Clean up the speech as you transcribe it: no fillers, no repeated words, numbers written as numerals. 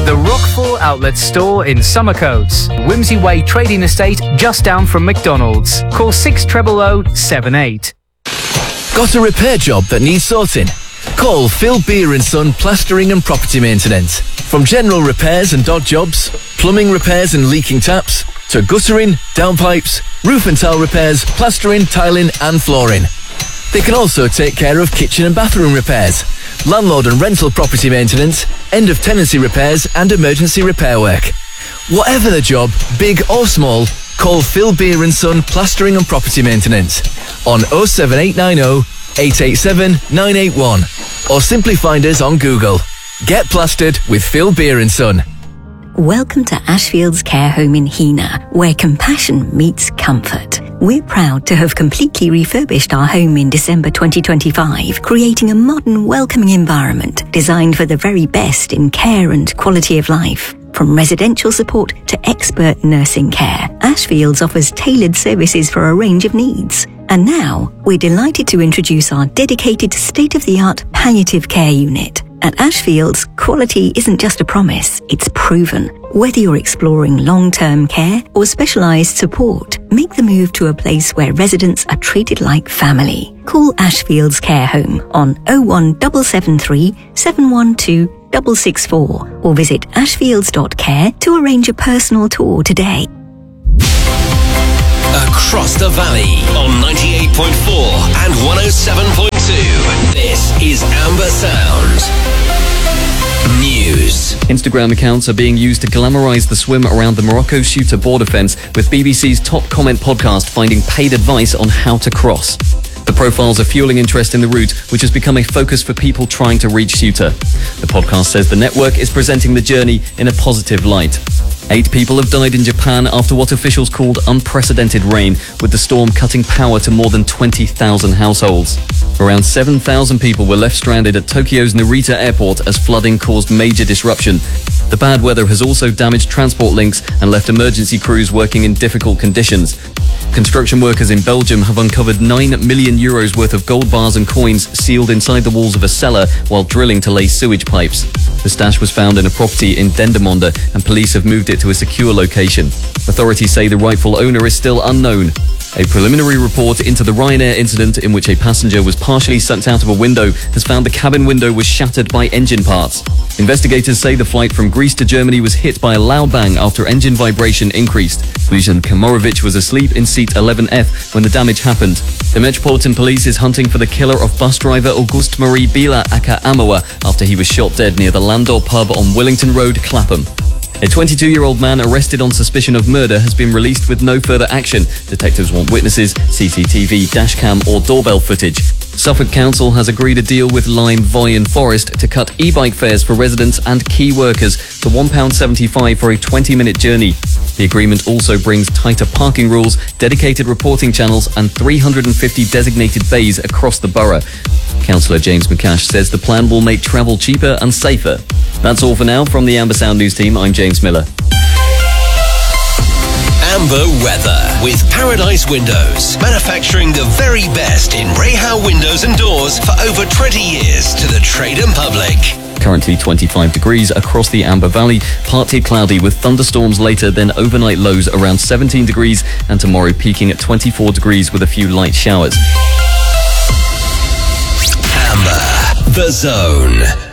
The Rockfall Outlet Store in Summercoats. Whimsy Way Trading Estate just down from McDonald's. Call 600078. Got a repair job that needs sorting? Call Phil Beer & Son Plastering and Property Maintenance. From general repairs and dog jobs, plumbing repairs and leaking taps, to guttering, downpipes, roof and tile repairs, plastering, tiling and flooring. They can also take care of kitchen and bathroom repairs, landlord and rental property maintenance, end of tenancy repairs and emergency repair work. Whatever the job, big or small, call Phil Beer & Son Plastering and Property Maintenance on 07890 887 981 or simply find us on Google. Get plastered with Phil Beer & Son. Welcome to Ashfield's Care Home in Heanor, where compassion meets comfort. We're proud to have completely refurbished our home in December 2025, creating a modern, welcoming environment designed for the very best in care and quality of life. From residential support to expert nursing care, Ashfields offers tailored services for a range of needs. And now, we're delighted to introduce our dedicated state-of-the-art palliative care unit. At Ashfields, quality isn't just a promise, it's proven. Whether you're exploring long-term care or specialised support, make the move to a place where residents are treated like family. Call Ashfields Care Home on 01773 712 664 or visit ashfields.care to arrange a personal tour today. Across the valley on 98.4 and 107.2. This is Amber Sound News. Instagram accounts are being used to glamorise the swim around the Morocco shooter border fence, with BBC's Top Comment podcast finding paid advice on how to cross. The profiles are fueling interest in the route, which has become a focus for people trying to reach Ceuta. The podcast says the network is presenting the journey in a positive light. 8 people have died in Japan after what officials called unprecedented rain, with the storm cutting power to more than 20,000 households. Around 7,000 people were left stranded at Tokyo's Narita airport as flooding caused major disruption. The bad weather has also damaged transport links and left emergency crews working in difficult conditions. Construction workers in Belgium have uncovered €9 million worth of gold bars and coins sealed inside the walls of a cellar while drilling to lay sewage pipes. The stash was found in a property in Dendermonde and police have moved it to a secure location. Authorities say the rightful owner is still unknown. A preliminary report into the Ryanair incident, in which a passenger was partially sucked out of a window, has found the cabin window was shattered by engine parts. Investigators say the flight from Greece to Germany was hit by a loud bang after engine vibration increased. Dusan Komorovic was asleep in seat 11F when the damage happened. The Metropolitan Police is hunting for the killer of bus driver Auguste Marie Bila Aka Amawa after he was shot dead near the Landor pub on Willington Road, Clapham. A 22-year-old man arrested on suspicion of murder has been released with no further action. Detectives want witnesses, CCTV, dashcam or doorbell footage. Suffolk Council has agreed a deal with Lyme, Voy and Forest to cut e-bike fares for residents and key workers to £1.75 for a 20-minute journey. The agreement also brings tighter parking rules, dedicated reporting channels and 350 designated bays across the borough. Councillor James McCash says the plan will make travel cheaper and safer. That's all for now. From the Amber Sound News team, I'm James Miller. Amber weather with Paradise Windows, manufacturing the very best in Rayhow windows and doors for over 20 years to the trade and public. Currently 25 degrees across the Amber Valley, partly cloudy with thunderstorms later, then overnight lows around 17 degrees and tomorrow peaking at 24 degrees with a few light showers. Amber, The Zone.